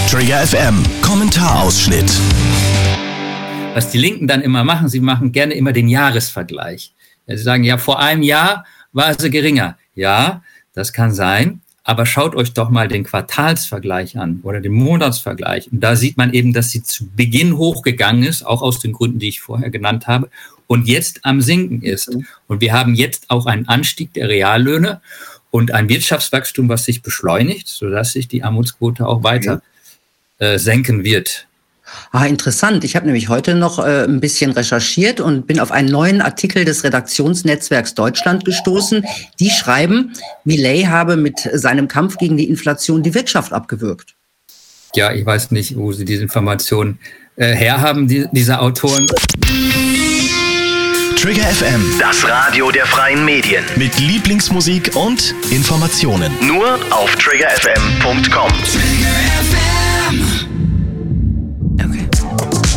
Trigger FM Kommentarausschnitt. Was die Linken dann immer machen, sie machen gerne immer den Jahresvergleich. Ja, sie sagen, ja, vor einem Jahr war sie geringer. Ja, das kann sein, aber schaut euch doch mal den Quartalsvergleich an oder den Monatsvergleich. Und da sieht man eben, dass sie zu Beginn hochgegangen ist, auch aus den Gründen, die ich vorher genannt habe, und jetzt am Sinken ist. Und wir haben jetzt auch einen Anstieg der Reallöhne und ein Wirtschaftswachstum, was sich beschleunigt, sodass sich die Armutsquote auch weiter senken wird. Interessant. Ich habe nämlich heute noch ein bisschen recherchiert und bin auf einen neuen Artikel des Redaktionsnetzwerks Deutschland gestoßen. Die schreiben, Milei habe mit seinem Kampf gegen die Inflation die Wirtschaft abgewürgt. Ja, ich weiß nicht, wo sie diese Informationen herhaben, diese Autoren. Trigger FM, Das Radio der freien Medien. mit Lieblingsmusik und Informationen. Nur auf triggerfm.com.